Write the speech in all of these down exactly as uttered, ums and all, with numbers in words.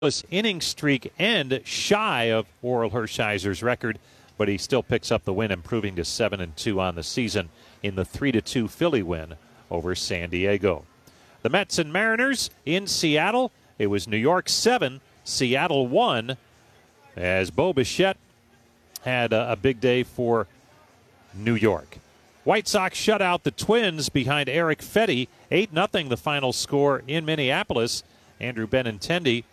inning streak end shy of Orel Hershiser's record, but he still picks up the win, improving to seven and two on the season in the three to two Philly win over San Diego. The Mets and Mariners in Seattle. It was New York seven, Seattle one, as Bo Bichette had a, a big day for New York. White Sox shut out the Twins behind Eric Fetty, eight nothing the final score in Minneapolis. Andrew Benintendi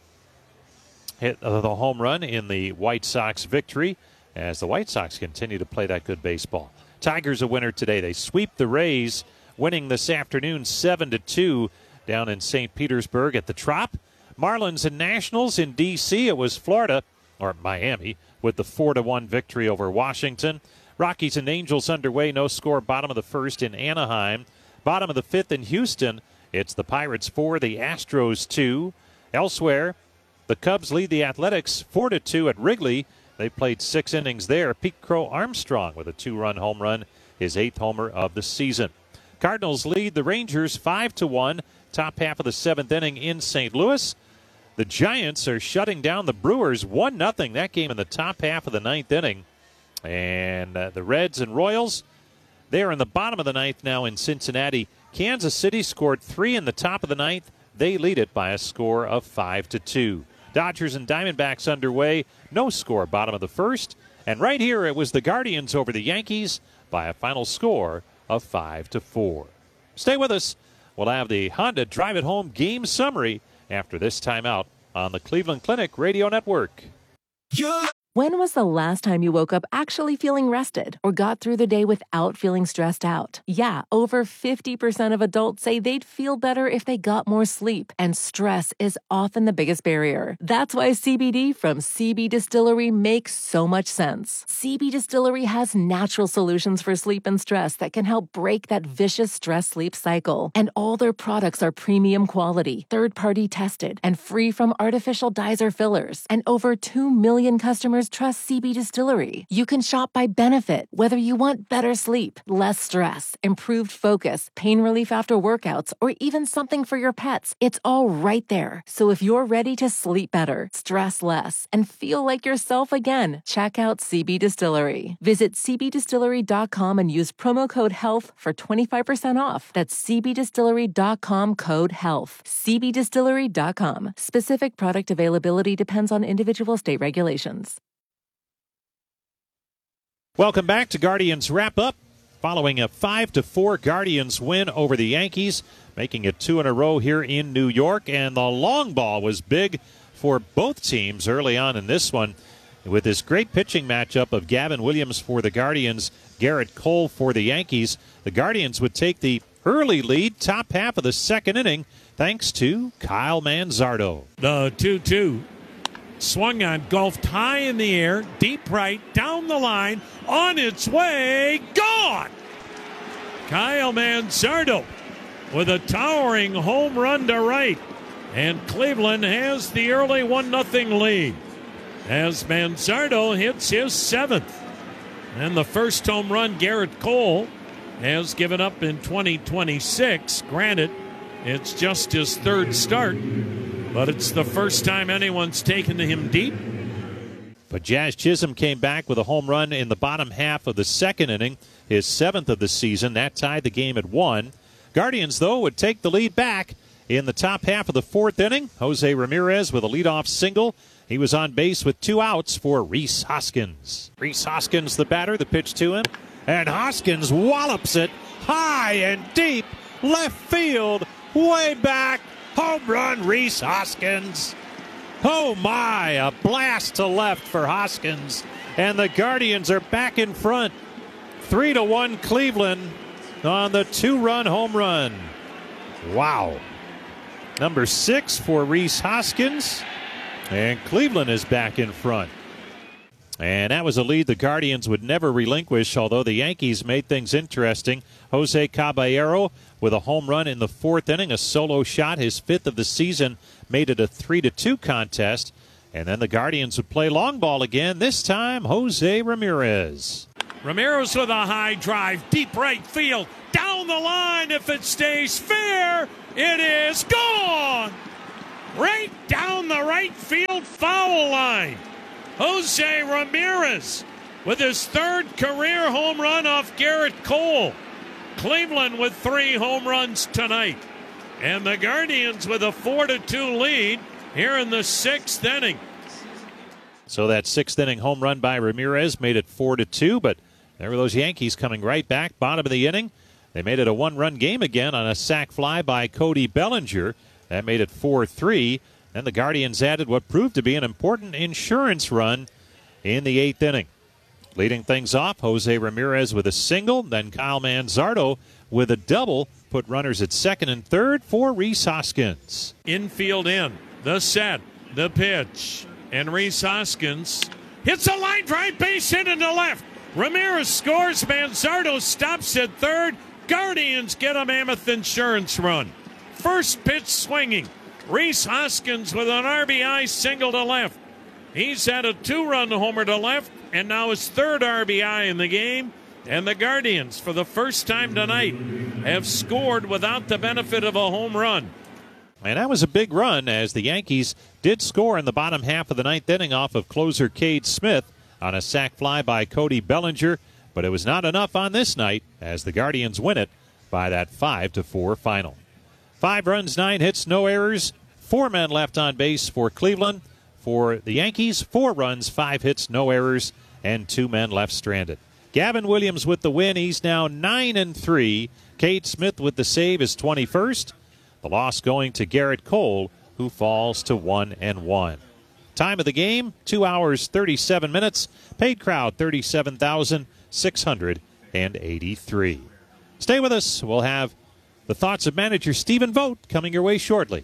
hit the home run in the White Sox victory as the White Sox continue to play that good baseball. Tigers a winner today. They sweep the Rays, winning this afternoon seven to two down in Saint Petersburg at the Trop. Marlins and Nationals in D C It was Florida, or Miami, with the four to one victory over Washington. Rockies and Angels underway, no score, bottom of the first in Anaheim. Bottom of the fifth in Houston. It's the Pirates four, the Astros two. Elsewhere, the Cubs lead the Athletics four to two at Wrigley. They played six innings there. Pete Crow Armstrong with a two-run home run, his eighth homer of the season. Cardinals lead the Rangers five to one, top half of the seventh inning in Saint Louis. The Giants are shutting down the Brewers one nothing, that game in the top half of the ninth inning. And uh, the Reds and Royals, they're in the bottom of the ninth now in Cincinnati. Kansas City scored three in the top of the ninth. They lead it by a score of five to two. Dodgers and Diamondbacks underway, no score, bottom of the first. And right here it was the Guardians over the Yankees by a final score of five to four. Stay with us. We'll have the Honda Drive It Home game summary after this timeout on the Cleveland Clinic Radio Network. When was the last time you woke up actually feeling rested or got through the day without feeling stressed out? Yeah, over fifty percent of adults say they'd feel better if they got more sleep, and stress is often the biggest barrier. That's why C B D from C B Distillery makes so much sense. C B Distillery has natural solutions for sleep and stress that can help break that vicious stress-sleep cycle. And all their products are premium quality, third-party tested, and free from artificial dyes or fillers. And over two million customers trust C B Distillery. You can shop by benefit, whether you want better sleep, less stress, improved focus, pain relief after workouts, or even something for your pets. It's all right there. So if you're ready to sleep better, stress less, and feel like yourself again, check out C B Distillery. Visit c b distillery dot com and use promo code HEALTH for twenty-five percent off. That's c b distillery dot com code HEALTH. c b distillery dot com. Specific product availability depends on individual state regulations. Welcome back to Guardians Wrap-Up. Following a five to four Guardians win over the Yankees, making it two in a row here in New York. And the long ball was big for both teams early on in this one, with this great pitching matchup of Gavin Williams for the Guardians, Garrett Cole for the Yankees. The Guardians would take the early lead, top half of the second inning, thanks to Kyle Manzardo. The two two. Swung on, golfed high in the air, deep right, down the line, on its way, gone! Kyle Manzardo with a towering home run to right. And Cleveland has the early one nothing lead as Manzardo hits his seventh. And the first home run Garrett Cole has given up in twenty twenty-six. Granted, it's just his third start, but it's the first time anyone's taken to him deep. But Jazz Chisholm came back with a home run in the bottom half of the second inning, his seventh of the season. That tied the game at one. Guardians, though, would take the lead back in the top half of the fourth inning. Jose Ramirez with a leadoff single. He was on base with two outs for Rhys Hoskins. Rhys Hoskins, the batter, the pitch to him. And Hoskins wallops it high and deep, left field, way back. Home run, Rhys Hoskins. Oh, my, a blast to left for Hoskins. And the Guardians are back in front. Three to one Cleveland on the two-run home run. Wow. Number six for Rhys Hoskins. And Cleveland is back in front. And that was a lead the Guardians would never relinquish, although the Yankees made things interesting. Jose Caballero with a home run in the fourth inning, a solo shot, his fifth of the season, made it a three to two contest. And then the Guardians would play long ball again, this time Jose Ramirez. Ramirez with a high drive, deep right field, down the line. If it stays fair, it is gone. right down the right field foul line. Jose Ramirez with his third career home run off Garrett Cole. Cleveland with three home runs tonight. And the Guardians with a four to two lead here in the sixth inning. So that sixth inning home run by Ramirez made it four to two, but there were those Yankees coming right back, bottom of the inning. They made it a one-run game again on a sac fly by Cody Bellinger. That made it four three. Then the Guardians added what proved to be an important insurance run in the eighth inning. Leading things off, Jose Ramirez with a single, then Kyle Manzardo with a double, put runners at second and third for Rhys Hoskins. Infield in, the set, the pitch, and Rhys Hoskins hits a line drive, base hit into left. Ramirez scores, Manzardo stops at third. Guardians get a mammoth insurance run. First pitch swinging. Rhys Hoskins with an R B I single to left. He's had a two-run homer to left, and now his third R B I in the game. And the Guardians, for the first time tonight, have scored without the benefit of a home run. And that was a big run, as the Yankees did score in the bottom half of the ninth inning off of closer Cade Smith on a sac fly by Cody Bellinger. But it was not enough on this night, as the Guardians win it by that five to four final. Five runs, nine hits, no errors. Four men left on base for Cleveland. For the Yankees, four runs, five hits, no errors, and two men left stranded. Gavin Williams with the win. He's now nine and three. Cade Smith with the save is twenty-first. The loss going to Garrett Cole, who falls to one and one. Time of the game, two hours, thirty-seven minutes. Paid crowd, thirty-seven thousand six hundred eighty-three. Stay with us. We'll have the thoughts of manager Stephen Vogt coming your way shortly.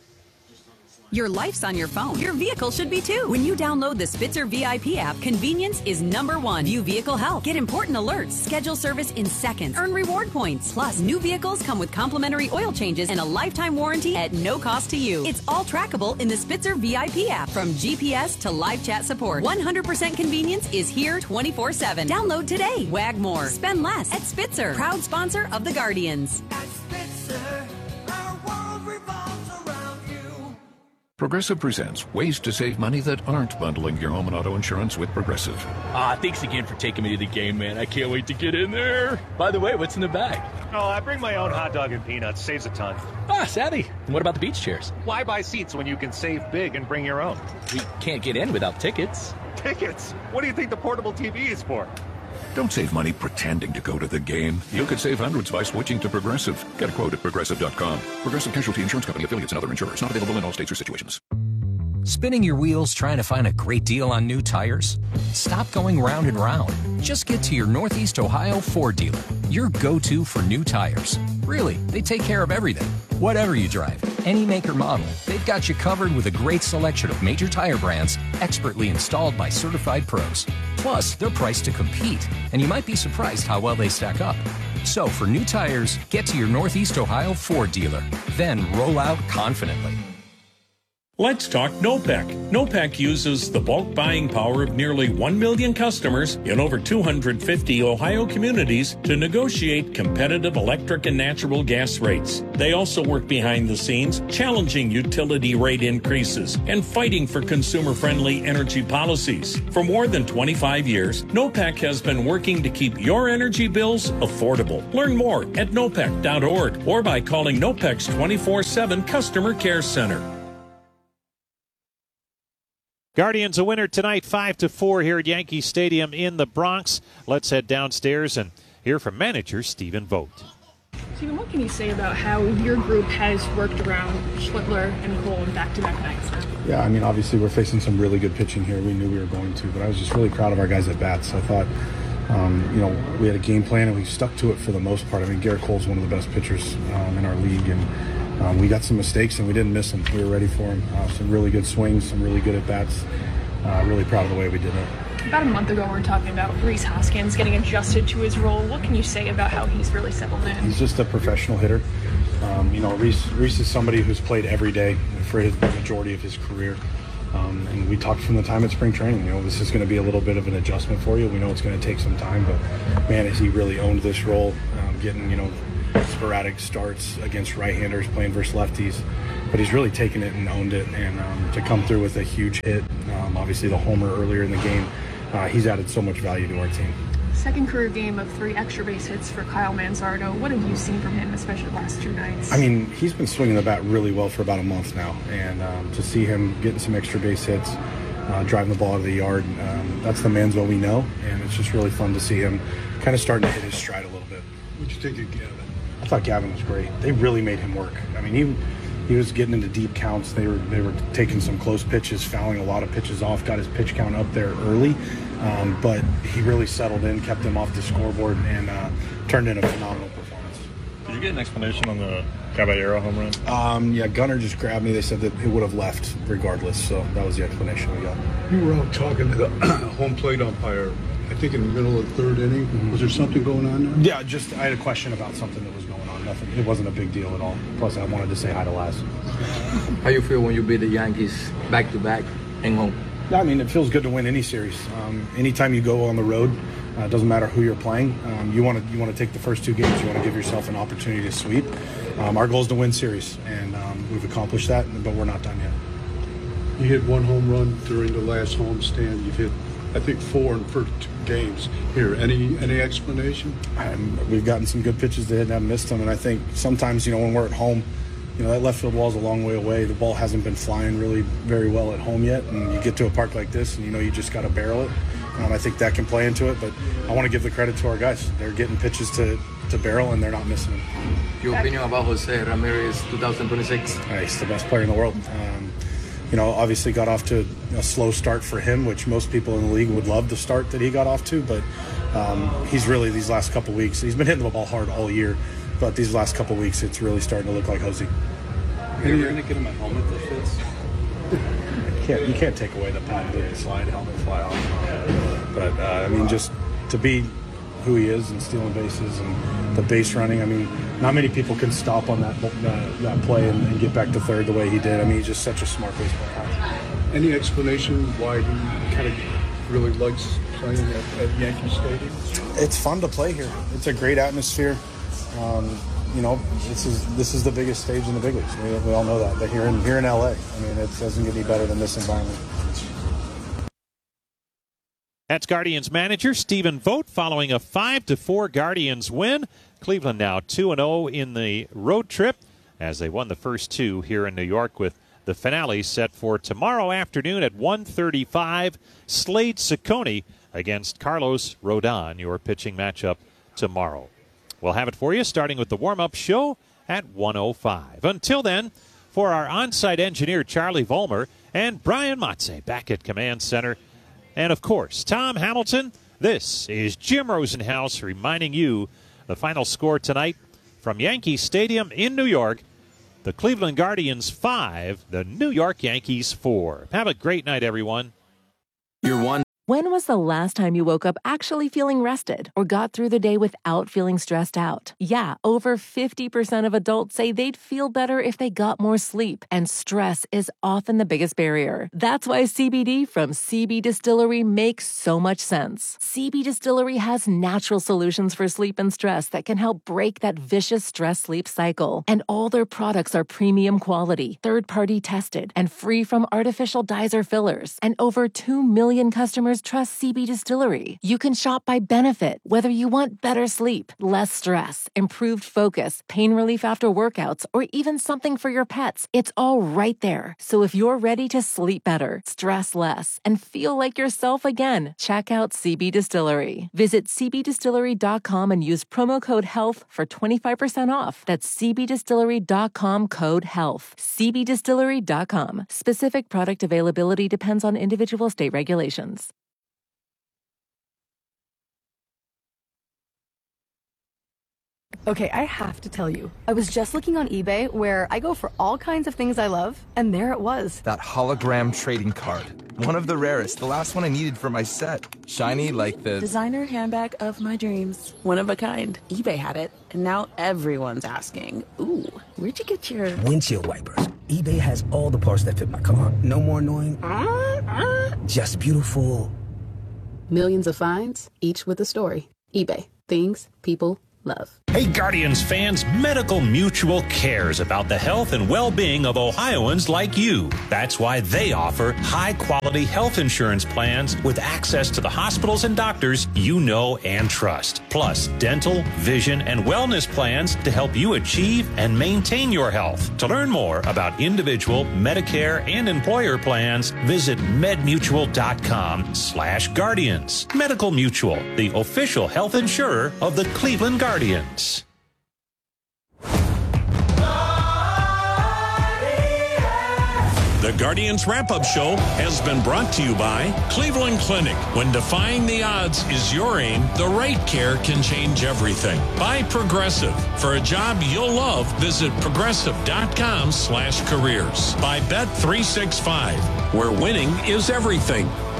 Your life's on your phone. Your vehicle should be too. When you download the Spitzer V I P app, convenience is number one. View vehicle health. Get important alerts. Schedule service in seconds. Earn reward points. Plus, new vehicles come with complimentary oil changes and a lifetime warranty at no cost to you. It's all trackable in the Spitzer V I P app. From G P S to live chat support, one hundred percent convenience is here twenty-four seven. Download today. Wag more. Spend less at Spitzer. Proud sponsor of the Guardians. At Spitzer, our world revolves around you. Progressive presents ways to save money that aren't bundling your home and auto insurance with Progressive. Ah, thanks again for taking me to the game, man. I can't wait to get in there. By the way, what's in the bag? Oh, I bring my own hot dog and peanuts. Saves a ton. Ah, savvy. And what about the beach chairs? Why buy seats when you can save big and bring your own? We can't get in without tickets. Tickets? What do you think the portable T V is for? Don't save money pretending to go to the game. You could save hundreds by switching to Progressive. Get a quote at Progressive dot com. Progressive Casualty Insurance Company, affiliates, and other insurers. Not available in all states or situations. Spinning your wheels trying to find a great deal on new tires? Stop going round and round. Just get to your Northeast Ohio Ford dealer, your go-to for new tires. Really, they take care of everything. Whatever you drive, any make or model, they've got you covered with a great selection of major tire brands expertly installed by certified pros. Plus, they're priced to compete, and you might be surprised how well they stack up. So for new tires, get to your Northeast Ohio Ford dealer, then roll out confidently. Let's talk NOPEC. NOPEC uses the bulk buying power of nearly one million customers in over two hundred fifty Ohio communities to negotiate competitive electric and natural gas rates. They also work behind the scenes, challenging utility rate increases and fighting for consumer-friendly energy policies. For more than twenty-five years, NOPEC has been working to keep your energy bills affordable. Learn more at nopec dot org or by calling NOPEC's twenty-four seven Customer Care Center. Guardians a winner tonight, five to four here at Yankee Stadium in the Bronx. Let's head downstairs and hear from manager Stephen Vogt. Stephen, what can you say about how your group has worked around Schlittler and Cole in back-to-back nights? Yeah, I mean, obviously we're facing some really good pitching here. We knew we were going to, but I was just really proud of our guys at bats. I thought, um, you know, we had a game plan and we stuck to it for the most part. I mean, Garrett Cole's one of the best pitchers um, in our league, and Um, we got some mistakes and we didn't miss them. We were ready for them. Uh, some really good swings, some really good at-bats. Uh, really proud of the way we did it. About a month ago, we were talking about Rhys Hoskins getting adjusted to his role. What can you say about how he's really settled in? He's just a professional hitter. Um, you know, Rhys, Rhys is somebody who's played every day for his, the majority of his career. Um, and we talked from the time at spring training, you know, this is going to be a little bit of an adjustment for you. We know it's going to take some time, but man, has he really owned this role, um, getting, you know, sporadic starts against right-handers, playing versus lefties, but he's really taken it and owned it. And um, to come through with a huge hit, um, obviously the homer earlier in the game, uh, he's added so much value to our team. Second career game of three extra base hits for Kyle Manzardo. What have you seen from him, especially the last two nights? I mean, he's been swinging the bat really well for about a month now, and um, to see him getting some extra base hits, uh, driving the ball out of the yard, um, that's the Manzo we know, and it's just really fun to see him kind of starting to hit his stride a little bit. What'd you think of Gavin? I thought Gavin was great. They really made him work. I mean, he he was getting into deep counts. They were they were taking some close pitches, fouling a lot of pitches off, got his pitch count up there early. Um, but he really settled in, kept him off the scoreboard, and uh, turned in a phenomenal performance. Did you get an explanation on the Caballero home run? Um, yeah, Gunnar just grabbed me. They said that it would have left regardless, so that was the explanation we got. You were out talking to the home plate umpire, I think in the middle of the third inning. Mm-hmm. Was there something going on there? Yeah, just I had a question about something that was going on. Nothing. It wasn't a big deal at all. Plus, I wanted to say hi to Laz. How you feel when you beat the Yankees back-to-back and home? I mean, it feels good to win any series. Um, anytime you go on the road, uh, it doesn't matter who you're playing. Um, you want to you want to take the first two games. You want to give yourself an opportunity to sweep. Um, our goal is to win series, and um, we've accomplished that, but we're not done yet. You hit one home run during the last homestand. You've hit, I think, four in the first two games here. Any any explanation? Um, we've gotten some good pitches that haven't missed them, and I think sometimes, you know, when we're at home, you know, that left field wall is a long way away. The ball hasn't been flying really very well at home yet, and you get to a park like this, and you know you just got to barrel it. Um, I think that can play into it, but I want to give the credit to our guys. They're getting pitches to, to barrel, and they're not missing them. Your opinion about Jose Ramirez twenty twenty-six? Uh, he's the best player in the world. Um, you know, obviously got off to a slow start for him, which most people in the league would love the start that he got off to, but um, he's really, these last couple weeks, he's been hitting the ball hard all year, but these last couple weeks, it's really starting to look like Jose. You're going to get him a helmet that fits? You can't, you can't take away the patented slide helmet fly off. But, uh, I mean, just to be who he is and stealing bases and the base running, I mean, not many people can stop on that that, that play and, and get back to third the way he did. I mean, he's just such a smart baseball player. Any explanation why he kind of really likes playing at, at Yankee Stadium? It's fun to play here. It's a great atmosphere. Um, you know, this is this is the biggest stage in the big leagues. We, we all know that. But here in here in L A, I mean, it doesn't get any better than this environment. That's Guardians manager Stephen Vogt following a five to four Guardians win. Cleveland now two and oh in the road trip as they won the first two here in New York, with the finale set for tomorrow afternoon at one thirty-five. Slade Ciccone against Carlos Rodon, your pitching matchup tomorrow. We'll have it for you starting with the warm-up show at one oh five. Until then, for our on-site engineer Charlie Vollmer and Brian Matze back at Command Center, and of course Tom Hamilton, this is Jim Rosenhaus reminding you the final score tonight from Yankee Stadium in New York. The Cleveland Guardians five, the New York Yankees four. Have a great night, everyone. You're one. When was the last time you woke up actually feeling rested or got through the day without feeling stressed out? Yeah, over fifty percent of adults say they'd feel better if they got more sleep, and stress is often the biggest barrier. That's why C B D from C B Distillery makes so much sense. C B Distillery has natural solutions for sleep and stress that can help break that vicious stress-sleep cycle. And all their products are premium quality, third-party tested, and free from artificial dyes or fillers. And over two million customers trust C B Distillery. You can shop by benefit, whether you want better sleep, less stress, improved focus, pain relief after workouts, or even something for your pets. It's all right there. So if you're ready to sleep better, stress less, and feel like yourself again, check out C B Distillery. Visit c b distillery dot com and use promo code HEALTH for twenty-five percent off. That's c b distillery dot com code HEALTH. c b distillery dot com. Specific product availability depends on individual state regulations. Okay, I have to tell you, I was just looking on eBay where I go for all kinds of things I love, and there it was. That hologram trading card. One of the rarest, the last one I needed for my set. Shiny like the... designer handbag of my dreams. One of a kind. eBay had it, and now everyone's asking, ooh, where'd you get your... windshield wipers. eBay has all the parts that fit my car. No more annoying... just beautiful. Millions of finds, each with a story. eBay. Things people love. Hey, Guardians fans, Medical Mutual cares about the health and well-being of Ohioans like you. That's why they offer high-quality health insurance plans with access to the hospitals and doctors you know and trust. Plus, dental, vision, and wellness plans to help you achieve and maintain your health. To learn more about individual, Medicare, and employer plans, visit medmutual.com slash guardians. Medical Mutual, the official health insurer of the Cleveland Guardians. The Guardians Wrap-Up Show has been brought to you by Cleveland Clinic. When defying the odds is your aim, the right care can change everything. By Progressive. For a job you'll love, visit progressive.com slash careers. By Bet three sixty-five, where winning is everything.